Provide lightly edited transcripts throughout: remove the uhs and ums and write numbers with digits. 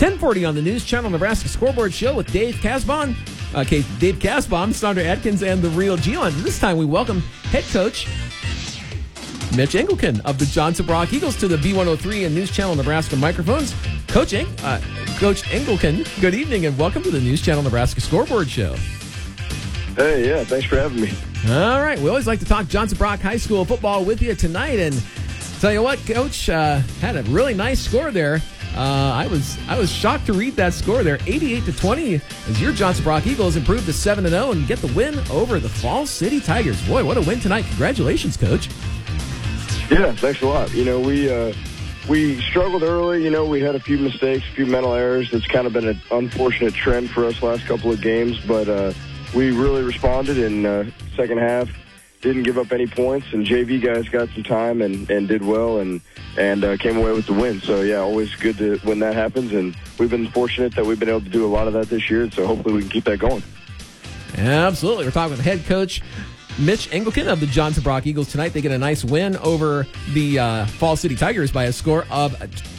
1040 on the News Channel Nebraska Scoreboard Show with Dave Casbon. Dave Casbon, Sandra Atkins, and the Real Gio. And this time we welcome head coach Mitch Engelken of the Johnson Brock Eagles to the B103 and News Channel Nebraska microphones. Coach Engelken, good evening and welcome to the News Channel Nebraska Scoreboard Show. Hey, yeah, thanks for having me. All right, we always like to talk Johnson Brock High School football with you tonight. And tell you what, Coach, had a really nice score there. I was shocked to read that score there, 88-20, as your Johnson Brock Eagles improved to 7-0 and get the win over the Falls City Tigers. Boy, what a win tonight! Congratulations, Coach. Yeah, thanks a lot. You know, we struggled early. You know, we had a few mistakes, a few mental errors. It's kind of been an unfortunate trend for us last couple of games, but we really responded in second half. Didn't give up any points, and JV guys got some time and did well and came away with the win. So, yeah, always good when that happens, and we've been fortunate that we've been able to do a lot of that this year, so hopefully we can keep that going. Absolutely. We're talking with head coach Mitch Engelken of the Johnson Brock Eagles tonight. They get a nice win over the Falls City Tigers by a score of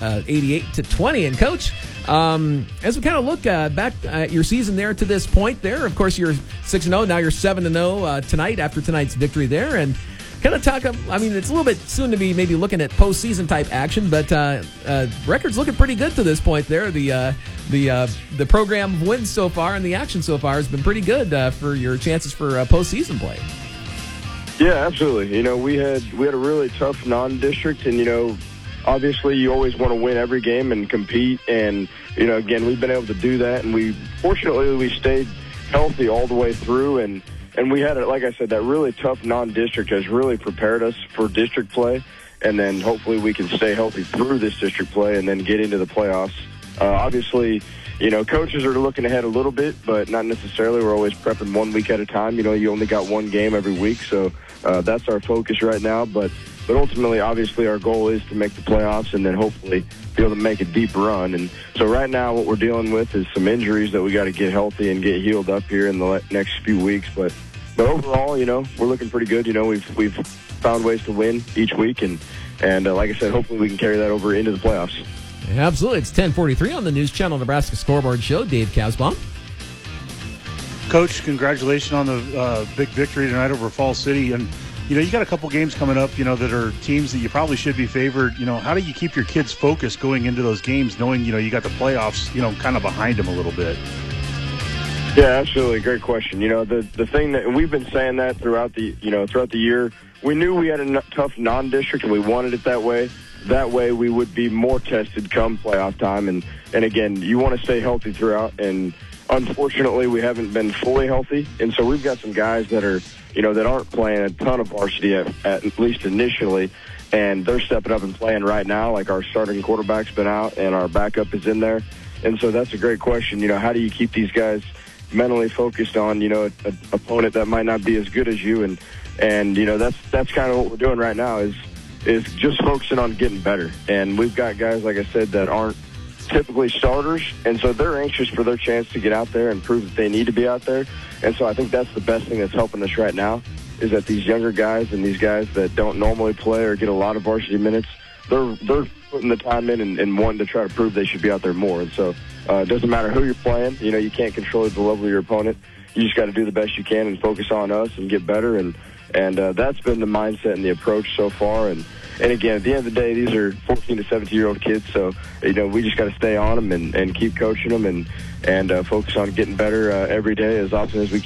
88-20. And, Coach, as we kind of look back at your season there to this point there, of course, you're 6-0. Now you're 7-0 tonight after tonight's victory there. And kind of talk, I mean, it's a little bit soon to be maybe looking at postseason type action, but record's looking pretty good to this point there. The program of wins so far and the action so far has been pretty good for your chances for postseason play. Yeah, absolutely. You know, we had a really tough non-district, and, you know, obviously you always want to win every game and compete, and, you know, again, we've been able to do that, and fortunately we stayed healthy all the way through, and we had, like I said, that really tough non-district has really prepared us for district play, and then hopefully we can stay healthy through this district play and then get into the playoffs. Obviously, you know, coaches are looking ahead a little bit, but not necessarily. We're always prepping 1 week at a time. You know, you only got one game every week, so that's our focus right now. But ultimately, obviously, our goal is to make the playoffs and then hopefully be able to make a deep run. And so right now what we're dealing with is some injuries that we got to get healthy and get healed up here in the next few weeks. But overall, you know, we're looking pretty good. You know, we've found ways to win each week, and like I said, hopefully we can carry that over into the playoffs. Absolutely. It's 10:43 on the News Channel Nebraska Scoreboard Show. Dave Casbon. Coach, congratulations on the big victory tonight over Falls City. And, you know, you got a couple games coming up, you know, that are teams that you probably should be favored. You know, how do you keep your kids focused going into those games, knowing, you know, you got the playoffs, you know, kind of behind them a little bit? Yeah, absolutely. Great question. You know, the thing that we've been saying that throughout the year, we knew we had a tough non-district and we wanted it that way. That way we would be more tested come playoff time. And again, you want to stay healthy throughout. And unfortunately, we haven't been fully healthy. And so we've got some guys that are, you know, that aren't playing a ton of varsity at least initially. And they're stepping up and playing right now. Like our starting quarterback's been out and our backup is in there. And so that's a great question. You know, how do you keep these guys mentally focused on, you know, an opponent that might not be as good as you? And you know, that's kind of what we're doing right now is just focusing on getting better. And we've got guys, like I said, that aren't typically starters, and so they're anxious for their chance to get out there and prove that they need to be out there. And so I think that's the best thing that's helping us right now is that these younger guys and these guys that don't normally play or get a lot of varsity minutes, they're putting the time in and wanting to try to prove they should be out there more. And so it doesn't matter who you're playing. You know, you can't control the level of your opponent. You just got to do the best you can and focus on us and get better. And that's been the mindset and the approach so far. And again, at the end of the day, these are 14 to 17-year-old kids, so, you know, we just got to stay on them and keep coaching them and focus on getting better every day as often as we can.